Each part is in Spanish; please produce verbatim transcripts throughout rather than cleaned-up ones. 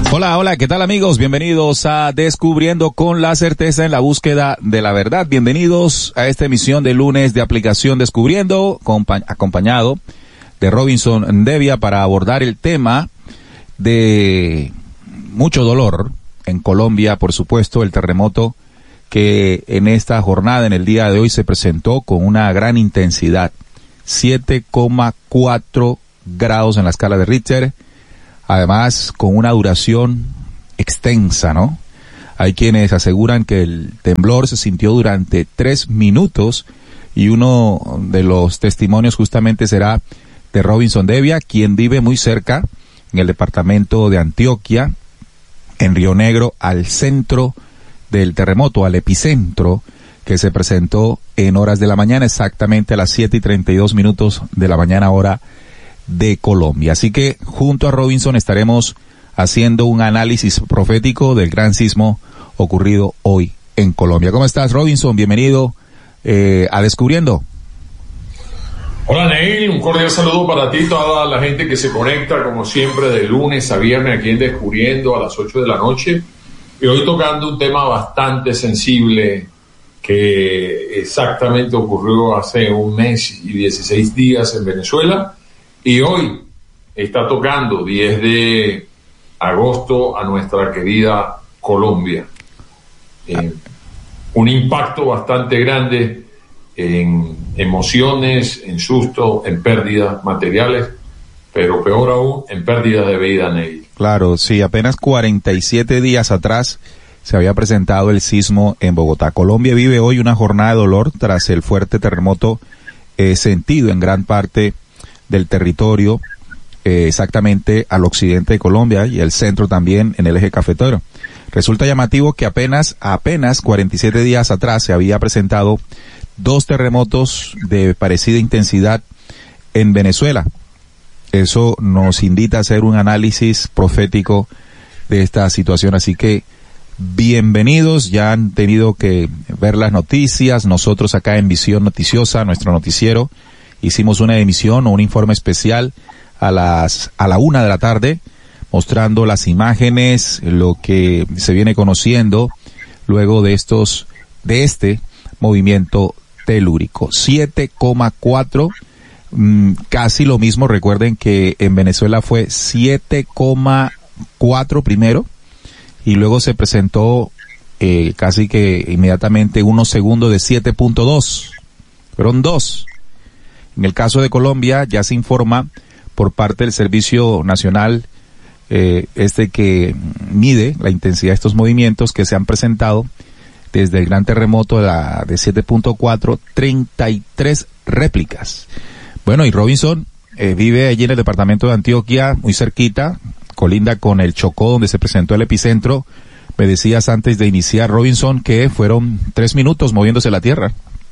Hola, hola, ¿qué tal amigos? Bienvenidos a Descubriendo con la Certeza en la Búsqueda de la Verdad. Bienvenidos a esta emisión de lunes de aplicación Descubriendo, acompañado de Robinson Devia para abordar el tema de mucho dolor en Colombia, por supuesto, el terremoto que en esta jornada, en el día de hoy, se presentó con una gran intensidad. siete coma cuatro grados en la escala de Richter. Además, con una duración extensa, ¿no? Hay quienes aseguran que el temblor se sintió durante tres minutos y uno de los testimonios justamente será de Robinson Devia, quien vive muy cerca, en el departamento de Antioquia, en Río Negro, al centro del terremoto, al epicentro, que se presentó en horas de la mañana, exactamente a las siete y treinta y dos minutos de la mañana, hora de Colombia. Así que junto a Robinson estaremos haciendo un análisis profético del gran sismo ocurrido hoy en Colombia. ¿Cómo estás, Robinson? Bienvenido eh, a Descubriendo. Hola, Neil, un cordial saludo para ti, toda la gente que se conecta como siempre de lunes a viernes aquí en Descubriendo a las ocho de la noche, y hoy tocando un tema bastante sensible que exactamente ocurrió hace un mes y dieciséis días en Venezuela. Y hoy está tocando, diez de agosto, a nuestra querida Colombia. Eh, un impacto bastante grande en emociones, en susto, en pérdidas materiales, pero peor aún, en pérdidas de vida, Neil. Claro, sí, apenas cuarenta y siete días atrás se había presentado el sismo en Bogotá. Colombia vive hoy una jornada de dolor tras el fuerte terremoto eh, sentido en gran parte del territorio, eh, exactamente al occidente de Colombia y el centro también en el eje cafetero. Resulta llamativo que apenas, apenas cuarenta y siete días atrás se había presentado dos terremotos de parecida intensidad en Venezuela. Eso nos invita a hacer un análisis profético de esta situación, así que bienvenidos. Ya han tenido que ver las noticias. Nosotros acá en Visión Noticiosa, nuestro noticiero, hicimos una emisión o un informe especial a las a la una de la tarde, mostrando las imágenes, lo que se viene conociendo luego de estos de este movimiento telúrico. siete coma cuatro, mmm, casi lo mismo. Recuerden que en Venezuela fue siete coma cuatro primero y luego se presentó eh, casi que inmediatamente unos segundos de siete punto dos. Fueron dos. En el caso de Colombia ya se informa por parte del Servicio Nacional, eh, este que mide la intensidad de estos movimientos, que se han presentado desde el gran terremoto de, la, de siete punto cuatro, treinta y tres réplicas. Bueno, y Robinson eh, vive allí en el departamento de Antioquia, muy cerquita, colinda con el Chocó, donde se presentó el epicentro. Me decías antes de iniciar, Robinson, que fueron tres minutos moviéndose la tierra.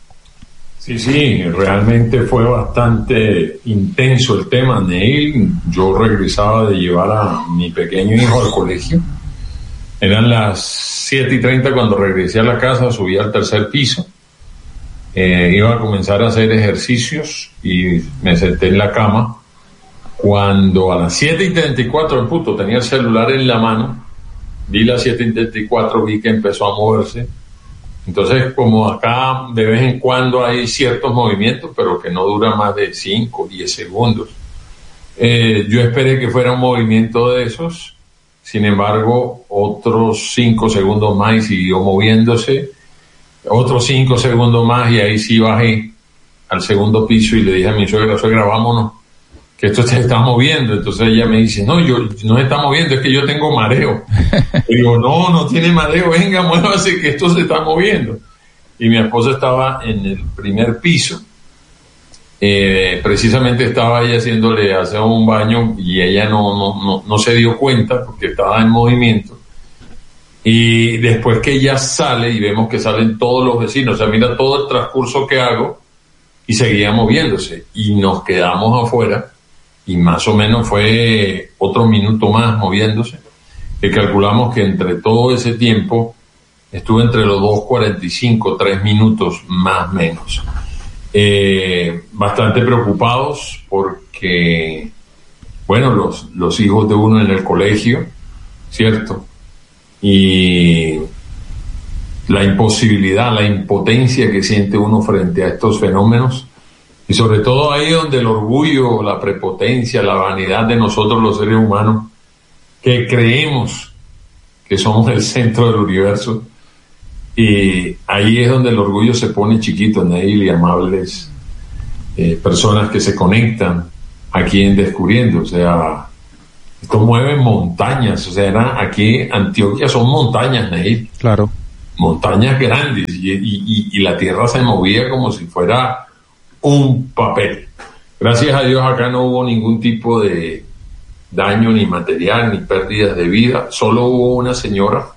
Sí, sí, realmente fue bastante intenso el tema, Neil. Yo regresaba de llevar a mi pequeño hijo al colegio. Eran las siete y treinta cuando regresé a la casa, subí al tercer piso. Eh, iba a comenzar a hacer ejercicios y me senté en la cama. Cuando a las siete y treinta y cuatro, en punto, tenía el celular en la mano, vi las siete y treinta y cuatro, vi que empezó a moverse. Entonces, como acá de vez en cuando hay ciertos movimientos, pero que no duran más de cinco o diez segundos, eh, yo esperé que fuera un movimiento de esos. Sin embargo, otros cinco segundos más y siguió moviéndose, otros cinco segundos más y ahí sí bajé al segundo piso y le dije a mi suegra, suegra, vámonos, que esto se está moviendo. Entonces ella me dice, no, yo no se está moviendo, es que yo tengo mareo. Y digo, no, no tiene mareo, venga, muévase que esto se está moviendo. Y mi esposa estaba en el primer piso, eh, precisamente estaba ella haciéndole hacer un baño y ella no, no, no, no se dio cuenta porque estaba en movimiento. Y después que ella sale y vemos que salen todos los vecinos, o sea, mira todo el transcurso que hago, y seguía moviéndose y nos quedamos afuera. Y más o menos fue otro minuto más moviéndose, que calculamos que entre todo ese tiempo estuve entre los dos cuarenta y cinco, tres minutos más o menos. Eh, bastante preocupados porque, bueno, los, los hijos de uno en el colegio, ¿cierto? Y la imposibilidad, la impotencia que siente uno frente a estos fenómenos, y sobre todo ahí donde el orgullo, la prepotencia, la vanidad de nosotros los seres humanos, que creemos que somos el centro del universo, y ahí es donde el orgullo se pone chiquito, Neil, y amables eh, personas que se conectan aquí en Descubriendo. O sea, esto mueve montañas. O sea, era, aquí Antioquia son montañas, Neil. Claro. Montañas grandes, y, y, y la tierra se movía como si fuera un papel. Gracias a Dios acá no hubo ningún tipo de daño ni material ni pérdidas de vida. Solo hubo una señora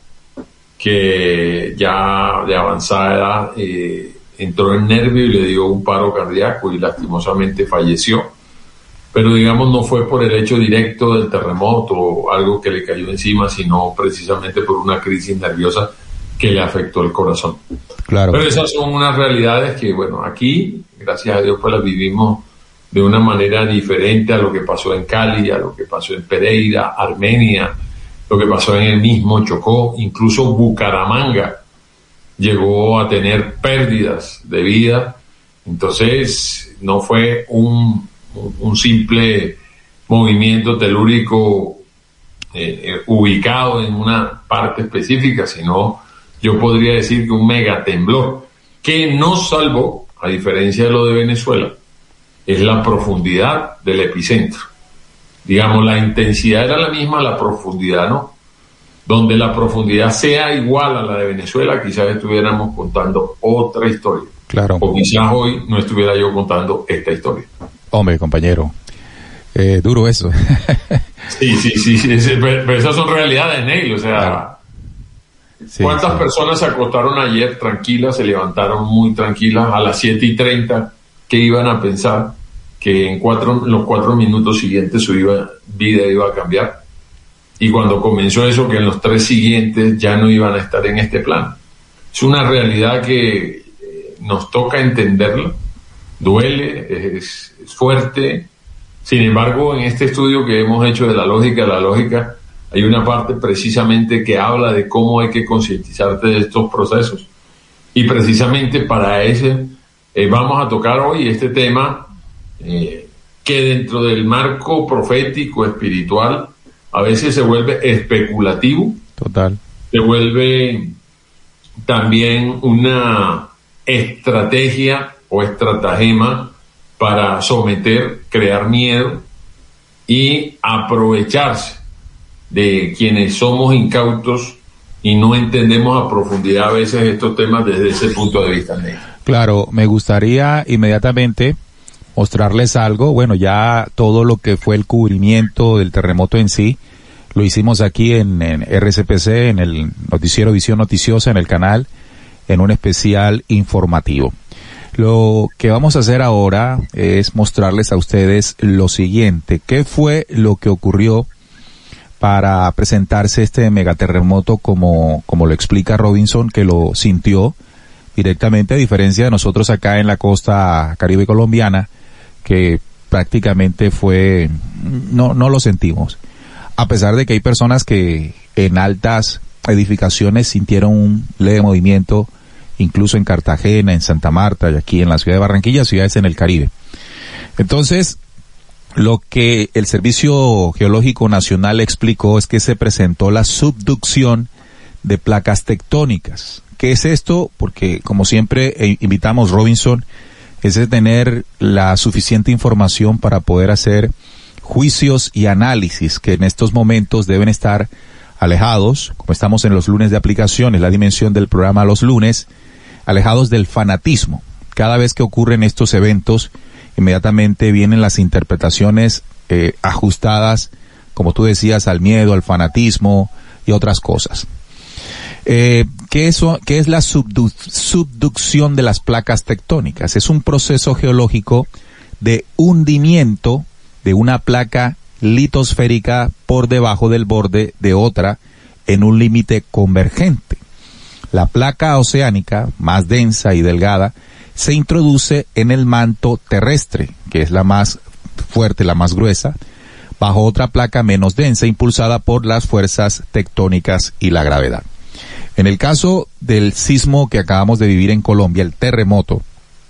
que ya de avanzada edad eh, entró en nervio y le dio un paro cardíaco y lastimosamente falleció. Pero digamos no fue por el hecho directo del terremoto o algo que le cayó encima, sino precisamente por una crisis nerviosa que le afectó el corazón. Claro. Pero esas son unas realidades que, bueno, aquí, gracias a Dios, pues las vivimos de una manera diferente a lo que pasó en Cali, a lo que pasó en Pereira, Armenia, lo que pasó en el mismo Chocó, incluso Bucaramanga llegó a tener pérdidas de vida. Entonces, no fue un, un simple movimiento telúrico eh, eh, ubicado en una parte específica, sino yo podría decir que un megatemblor que nos salvó, a diferencia de lo de Venezuela, es la profundidad del epicentro. Digamos, la intensidad era la misma, la profundidad no. Donde la profundidad sea igual a la de Venezuela, quizás estuviéramos contando otra historia. Claro. O quizás hoy no estuviera yo contando esta historia. Hombre, compañero, eh, duro eso. sí, sí, sí, sí, sí, pero esas son realidades, Neil, o sea... Claro. Sí, ¿cuántas sí. personas se acostaron ayer tranquilas, se levantaron muy tranquilas a las siete y treinta, que iban a pensar que en cuatro, los cuatro minutos siguientes su iba, vida iba a cambiar? Y cuando comenzó eso, que en los tres siguientes ya no iban a estar en este plano. Es una realidad que eh, nos toca entenderla, duele, es, es fuerte. Sin embargo, en este estudio que hemos hecho de la lógica, la lógica, hay una parte precisamente que habla de cómo hay que concientizarte de estos procesos. Y precisamente para ese eh, vamos a tocar hoy este tema eh, que dentro del marco profético, espiritual, a veces se vuelve especulativo. Total. Se vuelve también una estrategia o estratagema para someter, crear miedo y aprovecharse de quienes somos incautos y no entendemos a profundidad a veces estos temas desde ese punto de vista. Claro, me gustaría inmediatamente mostrarles algo. Bueno, ya todo lo que fue el cubrimiento del terremoto en sí, lo hicimos aquí en, en R C P C, en el noticiero Visión Noticiosa, en el canal, en un especial informativo. Lo que vamos a hacer ahora es mostrarles a ustedes lo siguiente. ¿Qué fue lo que ocurrió para presentarse este megaterremoto como, como lo explica Robinson, que lo sintió directamente, a diferencia de nosotros acá en la costa caribe colombiana, que prácticamente fue, no, no lo sentimos. A pesar de que hay personas que en altas edificaciones sintieron un leve movimiento, incluso en Cartagena, en Santa Marta y aquí en la ciudad de Barranquilla, ciudades en el Caribe. Entonces, lo que el Servicio Geológico Nacional explicó es que se presentó la subducción de placas tectónicas. ¿Qué es esto? Porque, como siempre eh, invitamos, Robinson, es de tener la suficiente información para poder hacer juicios y análisis que en estos momentos deben estar alejados, como estamos en los lunes de aplicaciones, la dimensión del programa los lunes, alejados del fanatismo. Cada vez que ocurren estos eventos, inmediatamente vienen las interpretaciones eh, ajustadas, como tú decías, al miedo, al fanatismo y otras cosas. Eh, ¿qué, es, ¿Qué es la subdu subducción de las placas tectónicas? Es un proceso geológico de hundimiento de una placa litosférica por debajo del borde de otra en un límite convergente. La placa oceánica, más densa y delgada, se introduce en el manto terrestre, que es la más fuerte, la más gruesa, bajo otra placa menos densa impulsada por las fuerzas tectónicas y la gravedad. En el caso del sismo que acabamos de vivir en Colombia, el terremoto,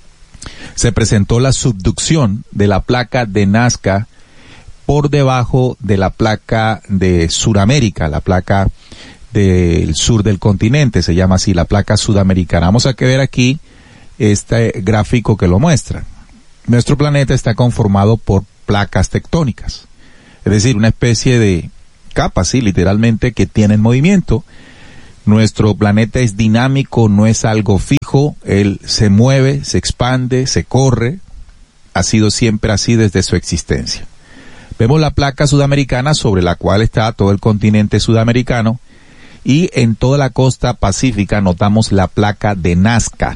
se presentó la subducción de la placa de Nazca por debajo de la placa de Sudamérica, la placa del sur del continente, se llama así, la placa sudamericana. Vamos a ver aquí este gráfico que lo muestra. Nuestro planeta está conformado por placas tectónicas, es decir, una especie de capas, sí, literalmente, que tienen movimiento. Nuestro planeta es dinámico, no es algo fijo, él se mueve, se expande, se corre, ha sido siempre así desde su existencia. Vemos la placa sudamericana sobre la cual está todo el continente sudamericano, y en toda la costa pacífica notamos la placa de Nazca.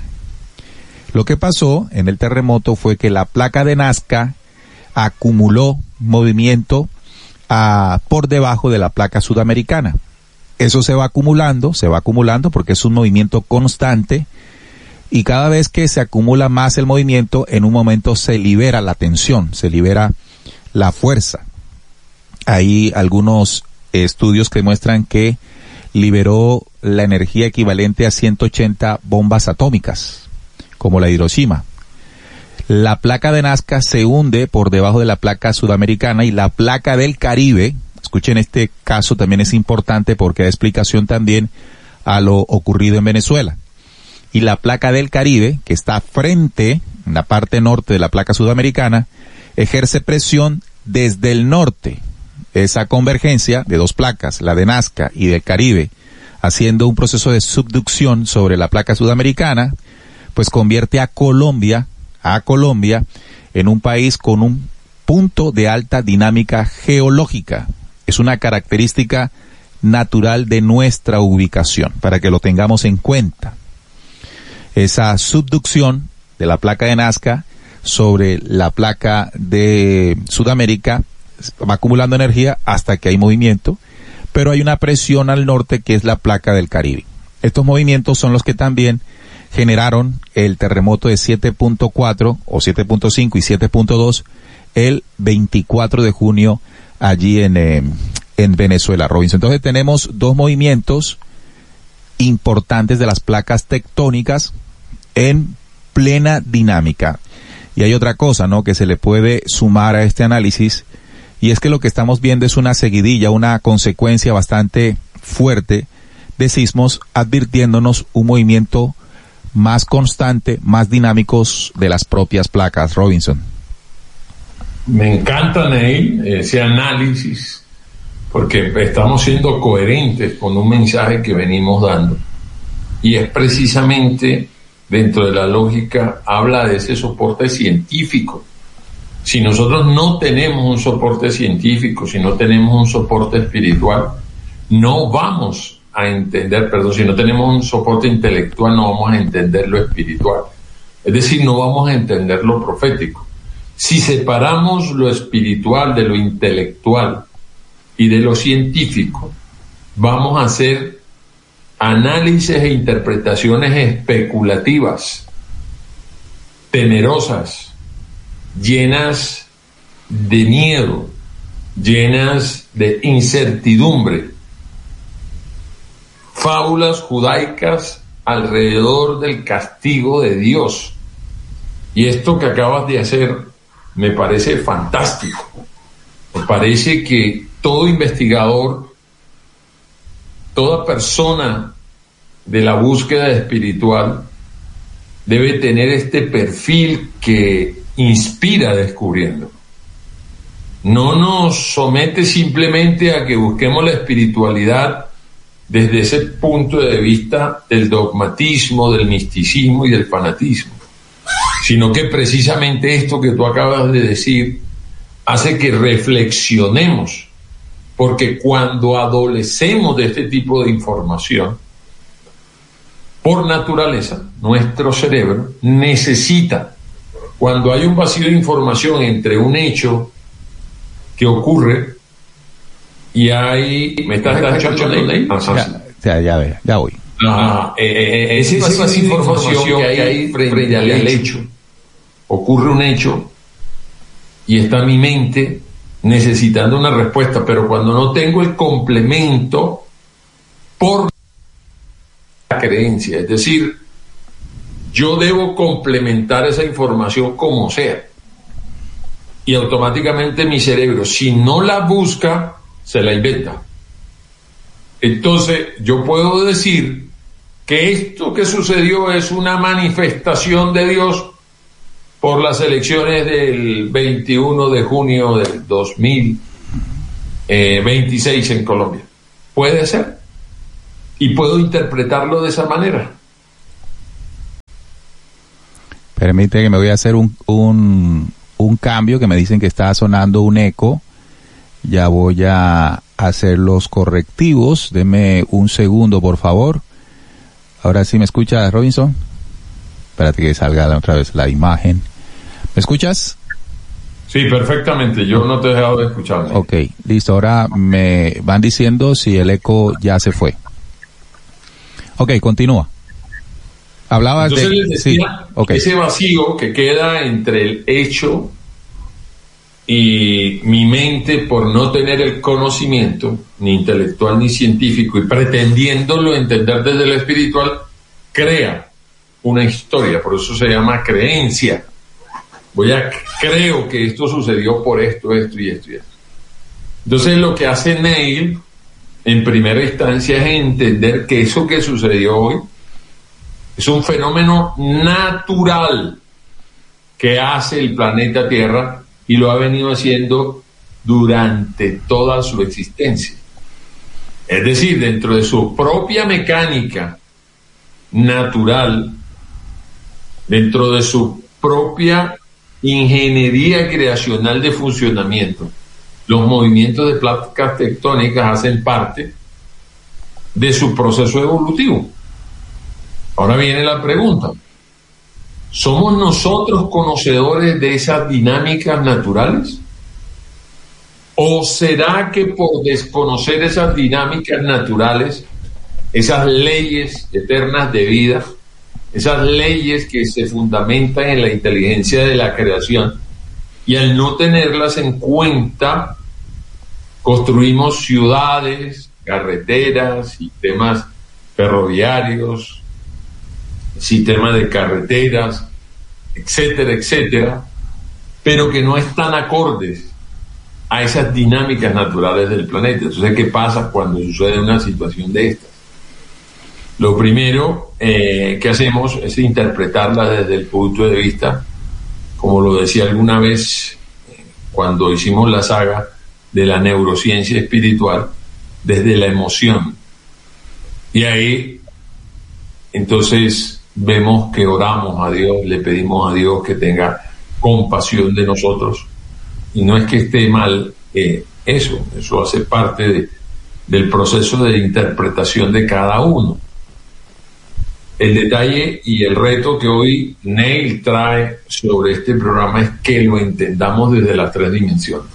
Lo que pasó en el terremoto fue que la placa de Nazca acumuló movimiento a, por debajo de la placa sudamericana. Eso se va acumulando, se va acumulando porque es un movimiento constante, y cada vez que se acumula más el movimiento, en un momento se libera la tensión, se libera la fuerza. Hay algunos estudios que muestran que liberó la energía equivalente a ciento ochenta bombas atómicas, como la de Hiroshima. La placa de Nazca se hunde por debajo de la placa sudamericana, y la placa del Caribe, escuchen, este caso también es importante porque da explicación también a lo ocurrido en Venezuela. Y la placa del Caribe, que está frente, en la parte norte de la placa sudamericana, ejerce presión desde el norte. Esa convergencia de dos placas, la de Nazca y del Caribe, haciendo un proceso de subducción sobre la placa sudamericana, pues convierte a Colombia, a Colombia, en un país con un punto de alta dinámica geológica. Es una característica natural de nuestra ubicación, para que lo tengamos en cuenta. Esa subducción de la placa de Nazca sobre la placa de Sudamérica va acumulando energía hasta que hay movimiento, pero hay una presión al norte que es la placa del Caribe. Estos movimientos son los que también generaron el terremoto de siete punto cuatro o siete punto cinco y siete punto dos el veinticuatro de junio allí en, eh, en Venezuela, Robinson. Entonces tenemos dos movimientos importantes de las placas tectónicas en plena dinámica. Y hay otra cosa, ¿no?, que se le puede sumar a este análisis, y es que lo que estamos viendo es una seguidilla, una consecuencia bastante fuerte de sismos, advirtiéndonos un movimiento más constante, más dinámicos de las propias placas, Robinson. Me encanta, Neil, ese análisis, porque estamos siendo coherentes con un mensaje que venimos dando, y es precisamente dentro de la lógica, habla de ese soporte científico. Si nosotros no tenemos un soporte científico, si no tenemos un soporte espiritual, no vamos a entender, perdón, si no tenemos un soporte intelectual, no vamos a entender lo espiritual. Es decir, no vamos a entender lo profético. Si separamos lo espiritual de lo intelectual y de lo científico, vamos a hacer análisis e interpretaciones especulativas, temerosas, llenas de miedo, llenas de incertidumbre, fábulas judaicas alrededor del castigo de Dios. Y esto que acabas de hacer me parece fantástico. Me parece que todo investigador, toda persona de la búsqueda espiritual debe tener este perfil que inspira descubriendo. No nos somete simplemente a que busquemos la espiritualidad desde ese punto de vista del dogmatismo, del misticismo y del fanatismo, sino que precisamente esto que tú acabas de decir hace que reflexionemos, porque cuando adolecemos de este tipo de información, por naturaleza, nuestro cerebro necesita, cuando hay un vacío de información entre un hecho que ocurre y hay... ¿Me estás escuchando, Ney? Ya, ya, ya, ya voy. Ah, eh, eh, ese vacío de información que hay, que hay frente, frente al hecho. hecho. Ocurre un hecho y está mi mente necesitando una respuesta, pero cuando no tengo el complemento por la creencia, es decir, yo debo complementar esa información como sea, y automáticamente mi cerebro, si no la busca, se la inventa. Entonces yo puedo decir que esto que sucedió es una manifestación de Dios por las elecciones del veintiuno de junio del dos mil veintiséis en Colombia. Puede ser. Y puedo interpretarlo de esa manera. Permite que me voy a hacer un, un, un cambio, que me dicen que está sonando un eco. Ya voy a hacer los correctivos. Deme un segundo, por favor. Ahora sí me escucha, Robinson. Espérate que salga otra vez la imagen. ¿Me escuchas? Sí, perfectamente. Yo no te he dejado de escucharme. Ok, listo. Ahora me van diciendo si el eco ya se fue. Ok, continúa. Hablabas Entonces de... les decía, sí, okay. Ese vacío que queda entre el hecho y mi mente por no tener el conocimiento, ni intelectual ni científico, y pretendiéndolo entender desde lo espiritual, crea una historia. Por eso se llama creencia. Voy a, creo que esto sucedió por esto, esto y esto y esto. Entonces lo que hace Neil, en primera instancia, es entender que eso que sucedió hoy es un fenómeno natural que hace el planeta Tierra y lo ha venido haciendo durante toda su existencia. Es decir, dentro de su propia mecánica natural, dentro de su propia ingeniería creacional de funcionamiento, los movimientos de placas tectónicas hacen parte de su proceso evolutivo. Ahora viene la pregunta: ¿somos nosotros conocedores de esas dinámicas naturales? ¿O será que por desconocer esas dinámicas naturales, esas leyes eternas de vida, esas leyes que se fundamentan en la inteligencia de la creación, y al no tenerlas en cuenta, construimos ciudades, carreteras, sistemas ferroviarios, sistemas de carreteras, etcétera, etcétera, pero que no están acordes a esas dinámicas naturales del planeta? Entonces, ¿qué pasa cuando sucede una situación de estas? Lo primero eh, que hacemos es interpretarla desde el punto de vista, como lo decía alguna vez eh, cuando hicimos la saga de la neurociencia espiritual, desde la emoción. Y ahí, entonces, vemos que oramos a Dios, le pedimos a Dios que tenga compasión de nosotros. Y no es que esté mal eh, eso, eso hace parte de, del proceso de interpretación de cada uno. El detalle y el reto que hoy Neil trae sobre este programa es que lo entendamos desde las tres dimensiones.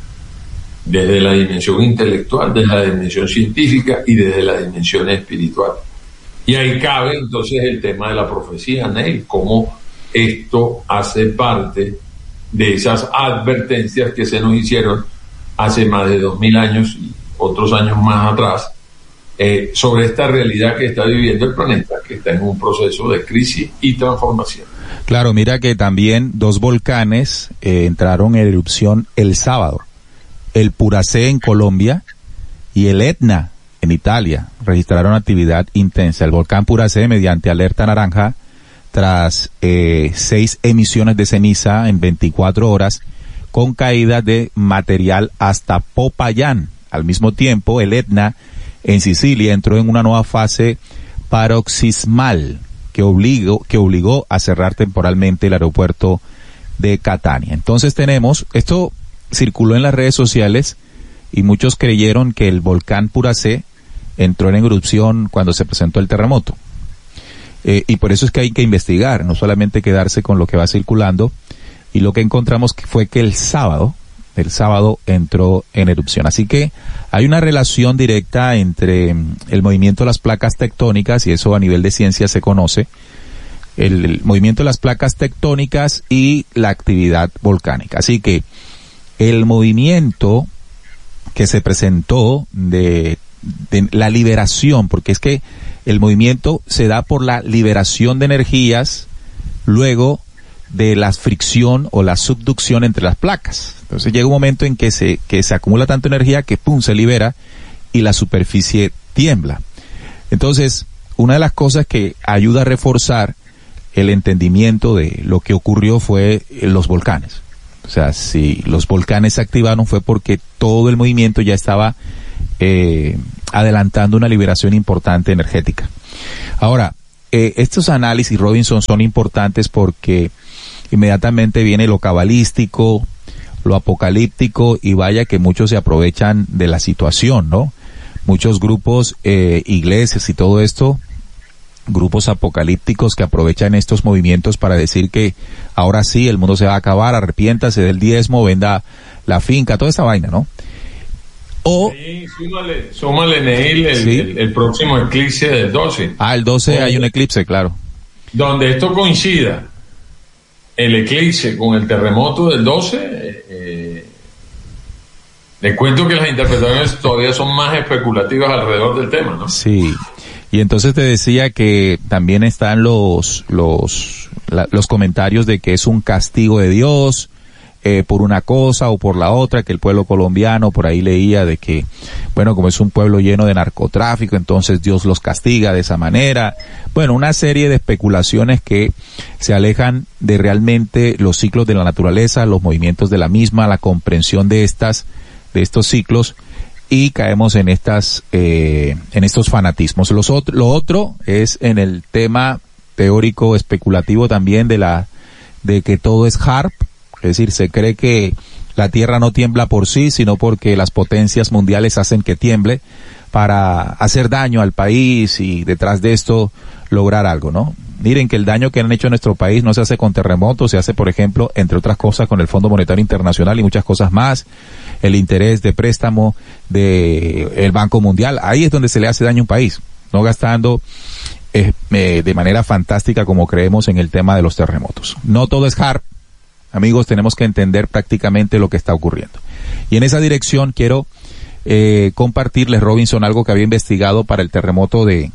Desde la dimensión intelectual, desde la dimensión científica y desde la dimensión espiritual. Y ahí cabe entonces el tema de la profecía, Neil, cómo esto hace parte de esas advertencias que se nos hicieron hace más de dos mil años y otros años más atrás, eh, sobre esta realidad que está viviendo el planeta, que está en un proceso de crisis y transformación. Claro, mira que también dos volcanes eh, entraron en erupción el sábado. El Puracé en Colombia y el Etna en Italia registraron actividad intensa. El volcán Puracé, mediante alerta naranja, tras eh, seis emisiones de ceniza en veinticuatro horas, con caída de material hasta Popayán. Al mismo tiempo, el Etna en Sicilia entró en una nueva fase paroxismal que obligó, que obligó a cerrar temporalmente el aeropuerto de Catania. Entonces tenemos, esto circuló en las redes sociales y muchos creyeron que el volcán Puracé entró en erupción cuando se presentó el terremoto. Eh, y por eso es que hay que investigar, no solamente quedarse con lo que va circulando. Y lo que encontramos fue que el sábado, el sábado entró en erupción. Así que hay una relación directa entre el movimiento de las placas tectónicas, y eso a nivel de ciencia se conoce, el, el movimiento de las placas tectónicas y la actividad volcánica. Así que el movimiento que se presentó de, de la liberación, porque es que el movimiento se da por la liberación de energías luego de la fricción o la subducción entre las placas. Entonces llega un momento en que se, que se acumula tanta energía que pum, se libera y la superficie tiembla. Entonces, una de las cosas que ayuda a reforzar el entendimiento de lo que ocurrió fue los volcanes. O sea, si los volcanes se activaron fue porque todo el movimiento ya estaba eh, adelantando una liberación importante energética. Ahora, eh, estos análisis, Robinson, son importantes porque inmediatamente viene lo cabalístico, lo apocalíptico, y vaya que muchos se aprovechan de la situación, ¿no? Muchos grupos, eh, iglesias y todo esto, grupos apocalípticos que aprovechan estos movimientos para decir que ahora sí el mundo se va a acabar, arrepiéntase del diezmo, venda la finca, toda esa vaina, ¿no? O sí, súmale, súmale Neil, el, ¿sí? el, el próximo eclipse del doce. Ah, el doce o, hay un eclipse, claro. Donde esto coincida, el eclipse con el terremoto del doce, eh, les cuento que las interpretaciones todavía son más especulativas alrededor del tema, ¿no? Sí. Y entonces te decía que también están los los la, los comentarios de que es un castigo de Dios eh, por una cosa o por la otra, que el pueblo colombiano, por ahí leía de que, bueno, como es un pueblo lleno de narcotráfico, entonces Dios los castiga de esa manera. Bueno, una serie de especulaciones que se alejan de realmente los ciclos de la naturaleza, los movimientos de la misma, la comprensión de estas de estos ciclos, y caemos en estas eh, en estos fanatismos. Los otro, lo otro es en el tema teórico especulativo también de la de que todo es HAARP, es decir, se cree que la Tierra no tiembla por sí, sino porque las potencias mundiales hacen que tiemble para hacer daño al país y detrás de esto lograr algo, ¿no? Miren que el daño que han hecho a nuestro país no se hace con terremotos, se hace, por ejemplo, entre otras cosas, con el Fondo Monetario Internacional y muchas cosas más, el interés de préstamo de el Banco Mundial. Ahí es donde se le hace daño a un país, no gastando eh, eh, de manera fantástica como creemos en el tema de los terremotos. No todo es HAARP, amigos, tenemos que entender prácticamente lo que está ocurriendo. Y en esa dirección quiero eh, compartirles, Robinson, algo que había investigado para el terremoto de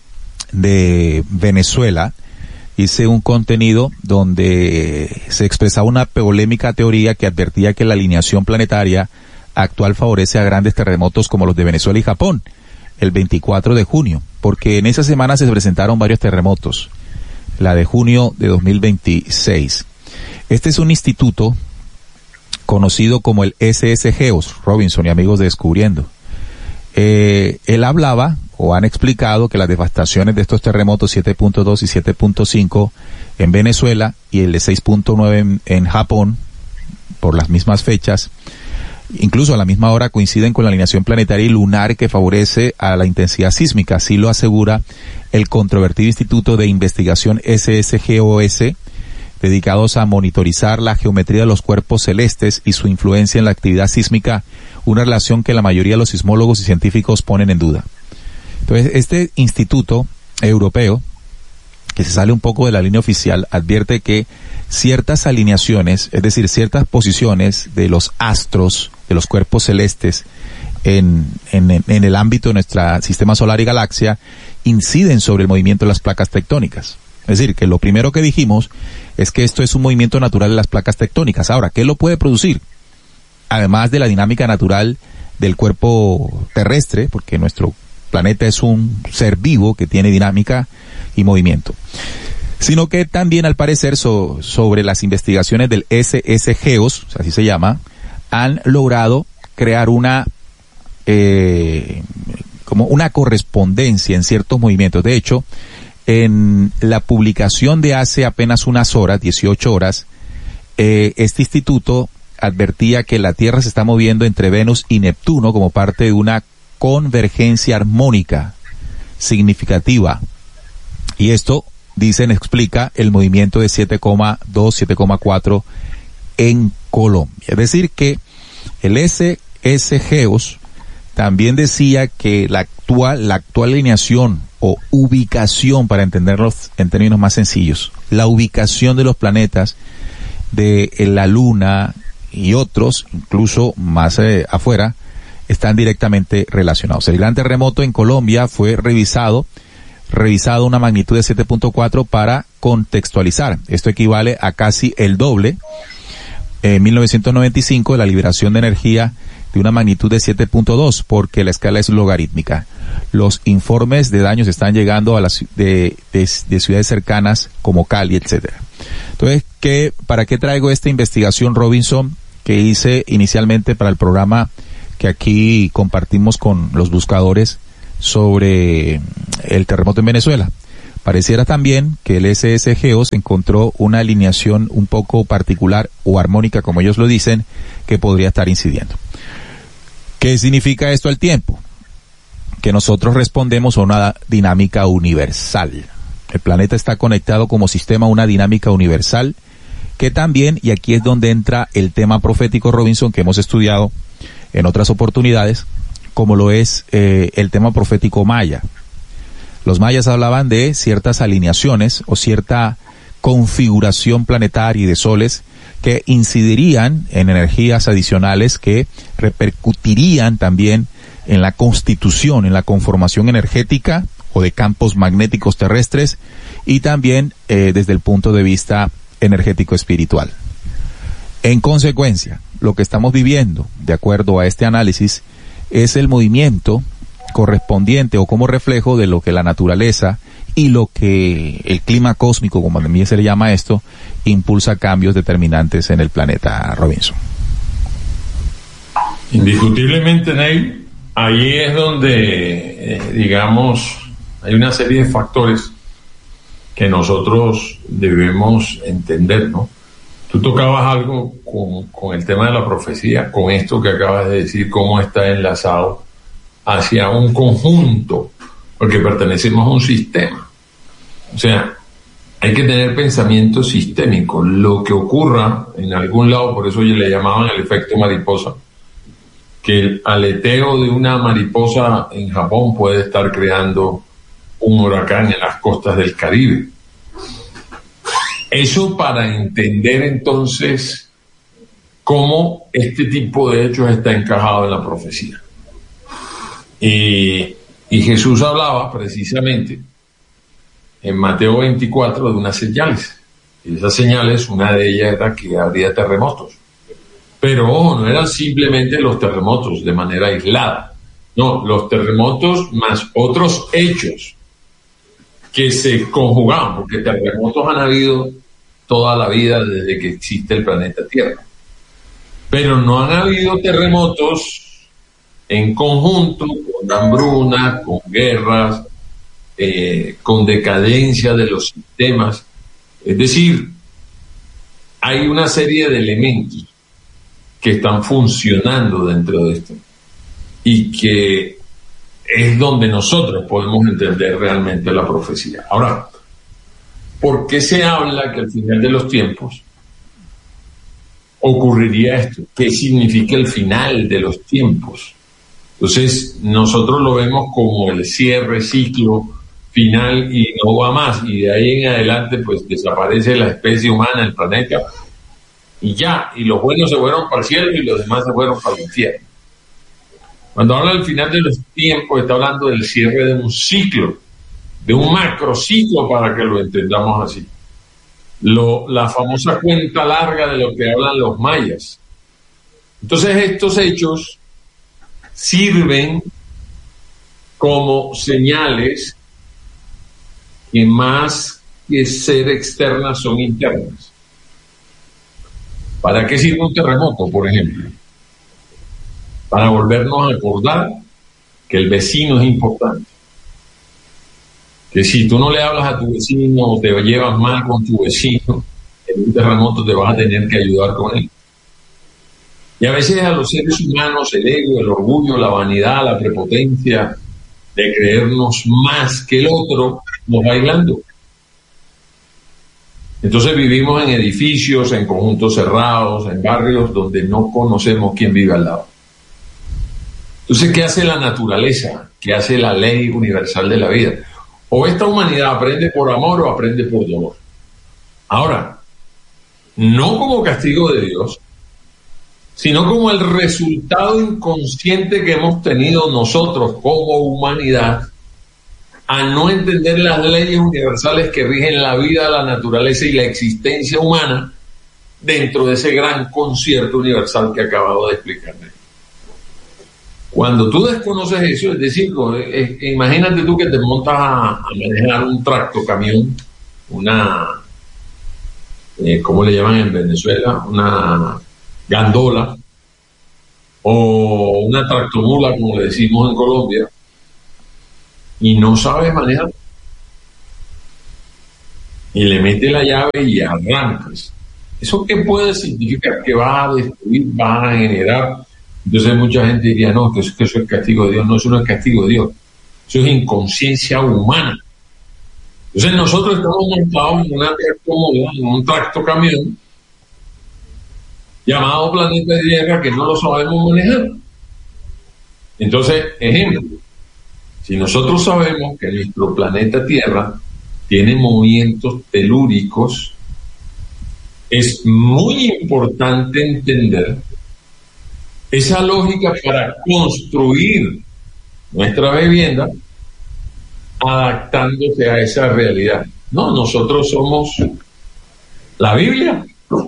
de Venezuela. Hice un contenido donde se expresaba una polémica teoría que advertía que la alineación planetaria actual favorece a grandes terremotos como los de Venezuela y Japón el veinticuatro de junio, porque en esa semana se presentaron varios terremotos, la de junio de dos mil veintiséis. Este es un instituto conocido como el S S Geos, Robinson y amigos de Descubriendo. Eh, él hablaba, o han explicado, que las devastaciones de estos terremotos siete punto dos y siete punto cinco en Venezuela y el de seis punto nueve en, en Japón, por las mismas fechas, incluso a la misma hora, coinciden con la alineación planetaria y lunar que favorece a la intensidad sísmica. Así lo asegura el controvertido Instituto de Investigación S S G O S, dedicados a monitorizar la geometría de los cuerpos celestes y su influencia en la actividad sísmica, una relación que la mayoría de los sismólogos y científicos ponen en duda. Entonces, este instituto europeo, que se sale un poco de la línea oficial, advierte que ciertas alineaciones, es decir, ciertas posiciones de los astros, de los cuerpos celestes, en, en, en el ámbito de nuestro sistema solar y galaxia, inciden sobre el movimiento de las placas tectónicas. Es decir, que lo primero que dijimos es que esto es un movimiento natural de las placas tectónicas. Ahora, ¿qué lo puede producir? Además de la dinámica natural del cuerpo terrestre, porque nuestro planeta es un ser vivo que tiene dinámica y movimiento. Sino que también, al parecer, so, sobre las investigaciones del S S Geos, o sea, así se llama, han logrado crear una, eh, como una correspondencia en ciertos movimientos. De hecho, en la publicación de hace apenas unas horas, dieciocho horas, eh, este instituto advertía que la Tierra se está moviendo entre Venus y Neptuno como parte de una convergencia armónica significativa. Y esto, dicen, explica el movimiento de siete coma dos, siete coma cuatro en Colombia. Es decir, que el S S Geos también decía que la actual, la actual alineación o ubicación, para entenderlos en términos más sencillos, la ubicación de los planetas, de la Luna y otros, incluso más eh, afuera, están directamente relacionados. El gran terremoto en Colombia fue revisado, revisado una magnitud de siete punto cuatro para contextualizar. Esto equivale a casi el doble en mil novecientos noventa y cinco de la liberación de energía de una magnitud de siete punto dos, porque la escala es logarítmica. Los informes de daños están llegando a las de, de, de ciudades cercanas como Cali, etcétera. Entonces, ¿qué, ¿para qué traigo esta investigación, Robinson, que hice inicialmente para el programa que aquí compartimos con los buscadores sobre el terremoto en Venezuela? Pareciera también que el S S Geos encontró una alineación un poco particular o armónica, como ellos lo dicen, que podría estar incidiendo. ¿Qué significa esto al tiempo? Que nosotros respondemos a una dinámica universal. El planeta está conectado como sistema a una dinámica universal que también, y aquí es donde entra el tema profético, Robinson, que hemos estudiado en otras oportunidades, como lo es eh, el tema profético maya. Los mayas hablaban de ciertas alineaciones o cierta configuración planetaria y de soles que incidirían en energías adicionales que repercutirían también en la constitución, en la conformación energética o de campos magnéticos terrestres y también eh, desde el punto de vista energético espiritual. En consecuencia, lo que estamos viviendo, de acuerdo a este análisis, es el movimiento correspondiente o como reflejo de lo que la naturaleza y lo que el clima cósmico, como también se le llama esto, impulsa cambios determinantes en el planeta, Robinson. Indiscutiblemente, Neil, ahí es donde, eh, digamos, hay una serie de factores que nosotros debemos entender, ¿no? Tú tocabas algo con, con el tema de la profecía, con esto que acabas de decir, cómo está enlazado hacia un conjunto, porque pertenecemos a un sistema. O sea, hay que tener pensamiento sistémico. Lo que ocurra en algún lado, por eso le llamaban el efecto mariposa, que el aleteo de una mariposa en Japón puede estar creando un huracán en las costas del Caribe. Eso para entender entonces cómo este tipo de hechos está encajado en la profecía. Y, y Jesús hablaba precisamente en Mateo veinticuatro de unas señales. Y esas señales, una de ellas era que habría terremotos. Pero ojo, no eran simplemente los terremotos de manera aislada. No, los terremotos más otros hechos que se conjugaban, porque terremotos han habido toda la vida desde que existe el planeta Tierra. Pero no han habido terremotos en conjunto con hambruna, con guerras, eh, con decadencia de los sistemas. Es decir, hay una serie de elementos que están funcionando dentro de esto y que es donde nosotros podemos entender realmente la profecía. Ahora, ¿por qué se habla que al final de los tiempos ocurriría esto? ¿Qué significa el final de los tiempos? Entonces, nosotros lo vemos como el cierre, ciclo final y no va más. Y de ahí en adelante, pues desaparece la especie humana, el planeta, y ya. Y los buenos se fueron para el cielo y los demás se fueron para el infierno. Cuando habla del final de los tiempos, está hablando del cierre de un ciclo, de un macrociclo, para que lo entendamos así. Lo, la famosa cuenta larga de lo que hablan los mayas. Entonces, estos hechos sirven como señales que más que ser externas son internas. ¿Para qué sirve un terremoto, por ejemplo? Para volvernos a acordar que el vecino es importante. Que si tú no le hablas a tu vecino o te llevas mal con tu vecino, en un terremoto te vas a tener que ayudar con él. Y a veces a los seres humanos el ego, el orgullo, la vanidad, la prepotencia de creernos más que el otro nos va aislando. Entonces vivimos en edificios, en conjuntos cerrados, en barrios donde no conocemos quién vive al lado. Entonces, ¿qué hace la naturaleza? ¿Qué hace la ley universal de la vida? O esta humanidad aprende por amor o aprende por dolor. Ahora, no como castigo de Dios, sino como el resultado inconsciente que hemos tenido nosotros como humanidad a no entender las leyes universales que rigen la vida, la naturaleza y la existencia humana dentro de ese gran concierto universal que acabado de explicarme. Cuando tú desconoces eso, es decir, eh, eh, imagínate tú que te montas a, a manejar un tractocamión, una, eh, ¿cómo le llaman en Venezuela? Una gandola, o una tractomula, como le decimos en Colombia, y no sabes manejar. Y le metes la llave y arrancas. ¿Eso qué puede significar? Que vas a destruir, vas a generar. Entonces mucha gente diría, no, que eso, que eso es castigo de Dios. No, eso no es castigo de Dios. Eso es inconsciencia humana. Entonces nosotros estamos montados en una tractomula, en un tractocamión, llamado planeta Tierra, que no lo sabemos manejar. Entonces, ejemplo, si nosotros sabemos que nuestro planeta Tierra tiene movimientos telúricos, es muy importante entender esa lógica para construir nuestra vivienda adaptándose a esa realidad. No, nosotros somos la Biblia.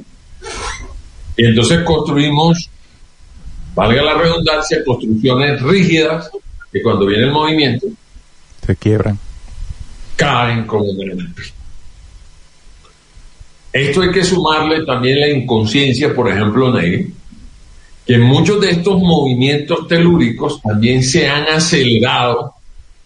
Y entonces construimos, valga la redundancia, construcciones rígidas que cuando viene el movimiento se quiebran, caen como un. Esto hay que sumarle también la inconsciencia, por ejemplo, Neil, que muchos de estos movimientos telúricos también se han acelerado,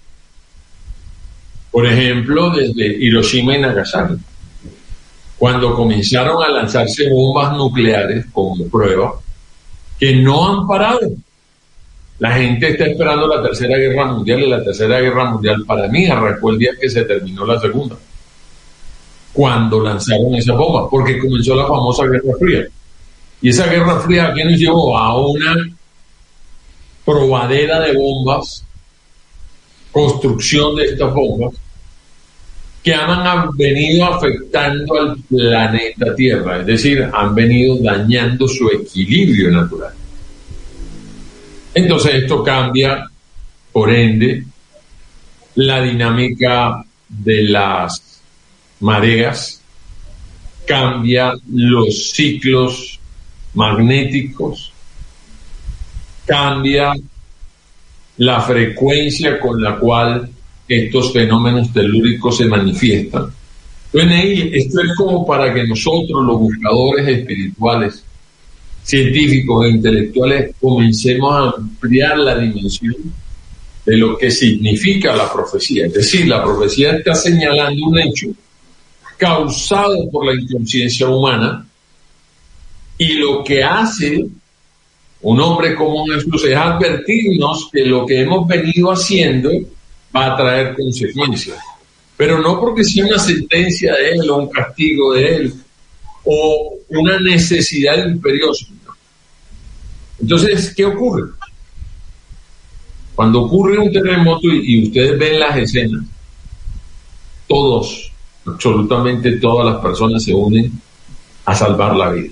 por ejemplo, desde Hiroshima y Nagasaki, cuando comenzaron a lanzarse bombas nucleares como prueba, que no han parado. La gente está esperando la Tercera Guerra Mundial, y la Tercera Guerra Mundial para mí arrancó el día que se terminó la Segunda, cuando lanzaron esa bomba, porque comenzó la famosa Guerra Fría. Y esa Guerra Fría, ¿qué nos llevó? A una probadera de bombas, construcción de estas bombas, que han venido afectando al planeta Tierra, es decir, han venido dañando su equilibrio natural. Entonces esto cambia, por ende, la dinámica de las mareas, cambia los ciclos magnéticos, cambia la frecuencia con la cual estos fenómenos telúricos se manifiestan. Entonces, esto es como para que nosotros, los buscadores espirituales, científicos e intelectuales, comencemos a ampliar la dimensión de lo que significa la profecía. Es decir, la profecía está señalando un hecho causado por la inconsciencia humana, y lo que hace un hombre como Jesús es advertirnos que lo que hemos venido haciendo va a traer consecuencias, pero no porque sea una sentencia de él o un castigo de él o una necesidad imperiosa. Entonces, ¿qué ocurre? Cuando ocurre un terremoto y, y ustedes ven las escenas, todos, absolutamente todas las personas se unen a salvar la vida.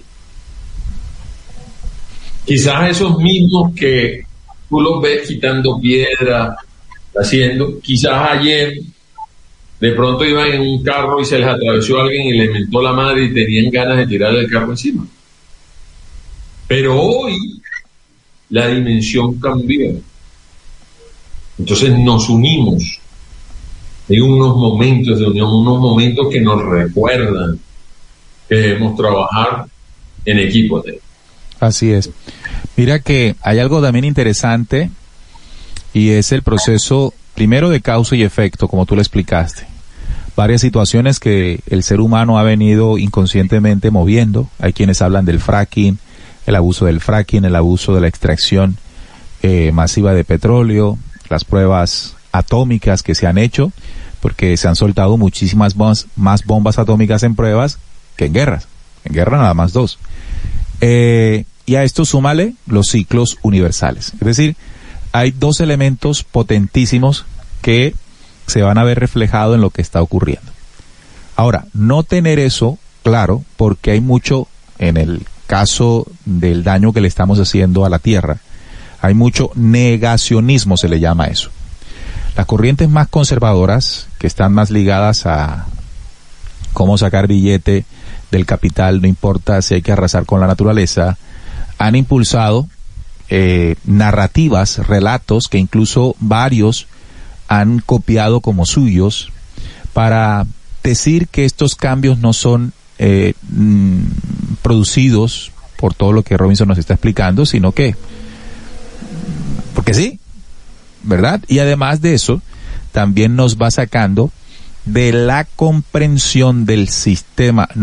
Quizás esos mismos que tú los ves quitando piedra, haciendo, quizás ayer de pronto iban en un carro y se les atravesó alguien y les mentó la madre y tenían ganas de tirarle el carro encima. Pero hoy la dimensión cambió. Entonces nos unimos. Hay unos momentos de unión, unos momentos que nos recuerdan que debemos trabajar en equipo. Así es. Mira que hay algo también interesante, y es el proceso primero de causa y efecto, como tú lo explicaste. Varias situaciones que el ser humano ha venido inconscientemente moviendo. Hay quienes hablan del fracking, el abuso del fracking, el abuso de la extracción eh, masiva de petróleo, las pruebas atómicas que se han hecho, porque se han soltado muchísimas bombas, más bombas atómicas en pruebas que en guerras. En guerra nada más dos. Eh, y a esto súmale los ciclos universales. Es decir, hay dos elementos potentísimos que se van a ver reflejados en lo que está ocurriendo. Ahora, no tener eso claro, porque hay mucho en el caso del daño que le estamos haciendo a la Tierra. Hay mucho negacionismo, se le llama eso. Las corrientes más conservadoras, que están más ligadas a cómo sacar billete del capital, no importa si hay que arrasar con la naturaleza, han impulsado eh, narrativas, relatos que incluso varios han copiado como suyos para decir que estos cambios no son eh, mm, producidos por todo lo que Robinson nos está explicando, sino que porque sí, ¿verdad? Y además de eso, también nos va sacando de la comprensión del sistema